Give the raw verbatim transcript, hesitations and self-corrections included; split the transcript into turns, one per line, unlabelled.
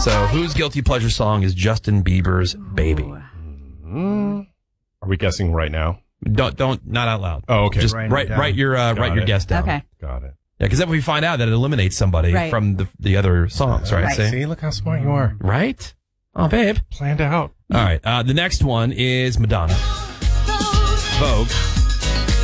So, whose guilty pleasure song is Justin Bieber's Baby?
Mm-hmm. Are we guessing right now?
Don't, don't, not out loud.
Oh, okay.
Just
Write
write,
it down.
write your, uh,
Got
write your
it.
guess down.
Okay.
Got it.
Yeah, because then we find out that it eliminates somebody
Right.
from the the other songs, right?
Right.
See?
See, look how smart you are.
Right? Oh, babe.
Planned out.
All right. Uh, the next one is Madonna. Vogue.